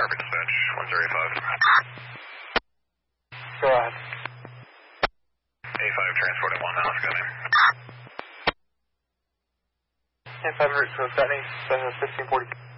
Harbor Dispatch, 1085. Go ahead. A5 transporting 1 now, coming. A5 route to Setney, 1540.